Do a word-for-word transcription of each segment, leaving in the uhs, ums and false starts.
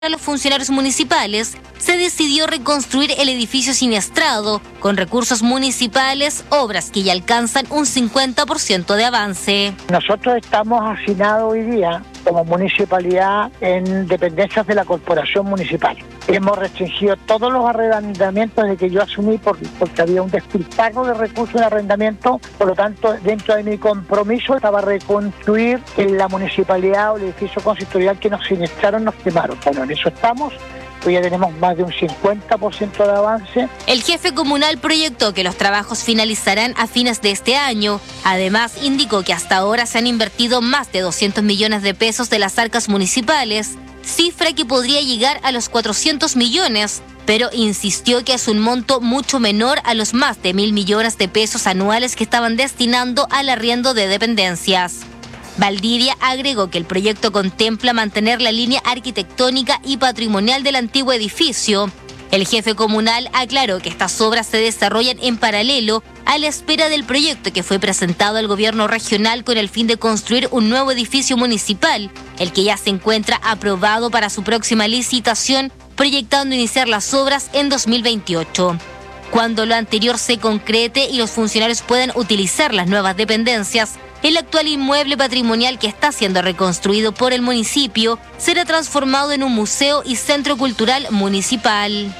a los funcionarios municipales, se decidió reconstruir el edificio siniestrado con recursos municipales, obras que ya alcanzan un cincuenta por ciento de avance. Nosotros estamos asignados hoy día como municipalidad en dependencias de la corporación municipal. Hemos restringido todos los arrendamientos desde que yo asumí por, porque había un despilfarro de recursos de arrendamiento, por lo tanto dentro de mi compromiso estaba reconstruir en la municipalidad o el edificio consistorial que nos siniestraron, nos quemaron. Bueno, en eso estamos. Hoy ya tenemos más de un cincuenta por ciento de avance. El jefe comunal proyectó que los trabajos finalizarán a fines de este año. Además, indicó que hasta ahora se han invertido más de doscientos millones de pesos de las arcas municipales, cifra que podría llegar a los cuatrocientos millones, pero insistió que es un monto mucho menor a los más de mil millones de pesos anuales que estaban destinando al arriendo de dependencias. Valdivia agregó que el proyecto contempla mantener la línea arquitectónica y patrimonial del antiguo edificio. El jefe comunal aclaró que estas obras se desarrollan en paralelo a la espera del proyecto que fue presentado al gobierno regional con el fin de construir un nuevo edificio municipal, el que ya se encuentra aprobado para su próxima licitación, proyectando iniciar las obras en dos mil veintiocho. Cuando lo anterior se concrete y los funcionarios puedan utilizar las nuevas dependencias, el actual inmueble patrimonial que está siendo reconstruido por el municipio será transformado en un museo y centro cultural municipal.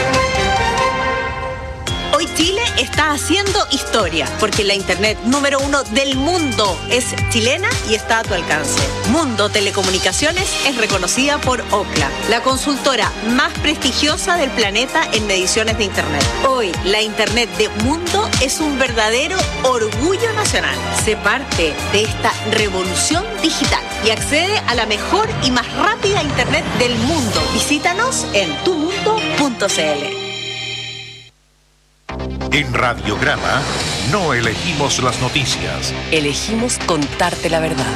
Hoy Chile está haciendo historia, porque la internet número uno del mundo es chilena y está a tu alcance. Mundo Telecomunicaciones es reconocida por Ookla, la consultora más prestigiosa del planeta en mediciones de internet. Hoy, la internet de Mundo es un verdadero orgullo nacional. Sé parte de esta revolución digital y accede a la mejor y más rápida internet del mundo. Visítanos en tu mundo punto c l. En Radiograma no elegimos las noticias. Elegimos contarte la verdad.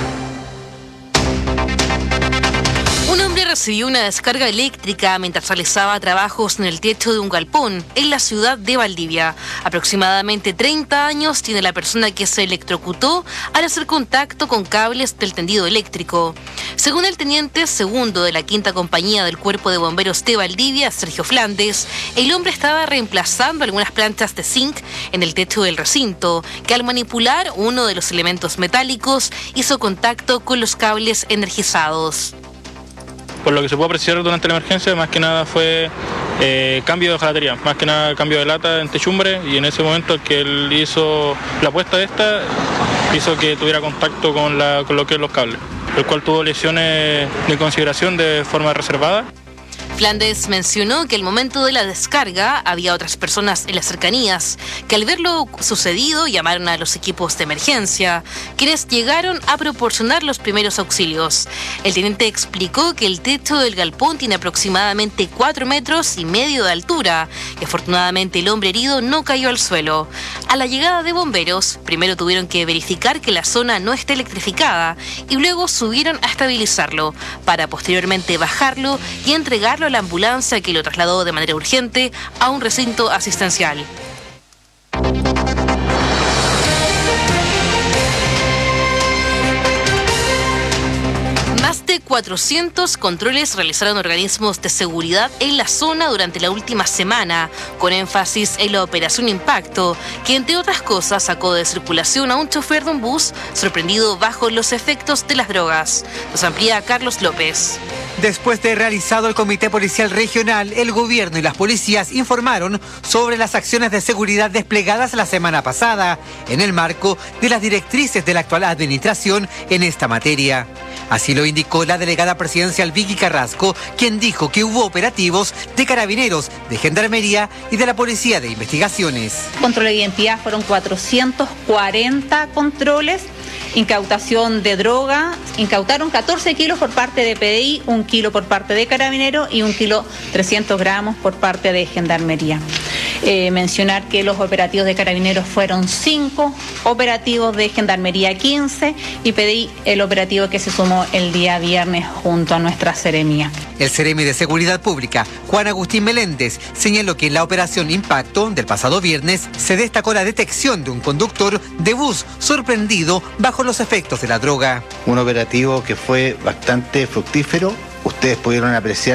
Un hombre recibió una descarga eléctrica mientras realizaba trabajos en el techo de un galpón en la ciudad de Valdivia. Aproximadamente treinta años tiene la persona que se electrocutó al hacer contacto con cables del tendido eléctrico. Según el teniente segundo de la quinta compañía del Cuerpo de Bomberos de Valdivia, Sergio Flandes, el hombre estaba reemplazando algunas planchas de zinc en el techo del recinto, que al manipular uno de los elementos metálicos hizo contacto con los cables energizados. Por lo que se pudo apreciar durante la emergencia, más que nada fue eh, cambio de hojalatería, más que nada cambio de lata en techumbre, y en ese momento el que él hizo la puesta de esta hizo que tuviera contacto con, la, con lo que es los cables, el cual tuvo lesiones de consideración de forma reservada. Flandes mencionó que al momento de la descarga había otras personas en las cercanías que al ver lo sucedido llamaron a los equipos de emergencia, quienes llegaron a proporcionar los primeros auxilios. El teniente explicó que el techo del galpón tiene aproximadamente cuatro metros y medio de altura y afortunadamente el hombre herido no cayó al suelo. A la llegada de bomberos, primero tuvieron que verificar que la zona no esté electrificada y luego subieron a estabilizarlo para posteriormente bajarlo y entregarlo a la ambulancia que lo trasladó de manera urgente a un recinto asistencial. Más de cuatrocientos controles realizaron organismos de seguridad en la zona durante la última semana, con énfasis en la Operación Impacto, que entre otras cosas sacó de circulación a un chofer de un bus sorprendido bajo los efectos de las drogas. Nos amplía Carlos López. Después de realizado el Comité Policial Regional, el gobierno y las policías informaron sobre las acciones de seguridad desplegadas la semana pasada, en el marco de las directrices de la actual administración en esta materia. Así lo indicó la delegada presidencial Vicky Carrasco, quien dijo que hubo operativos de carabineros, de gendarmería y de la Policía de Investigaciones. Control de identidad fueron cuatrocientos cuarenta controles. Incautación de droga, incautaron catorce kilos por parte de P D I, un kilo por parte de Carabineros y un kilo trescientos gramos por parte de Gendarmería. Eh, mencionar que los operativos de Carabineros fueron cinco, operativos de Gendarmería quince y P D I el operativo que se sumó el día viernes junto a nuestra Seremía. El Seremi de Seguridad Pública, Juan Agustín Meléndez, señaló que en la operación Impacto del pasado viernes se destacó la detección de un conductor de bus sorprendido bajo los efectos de la droga. Un operativo que fue bastante fructífero, ustedes pudieron apreciar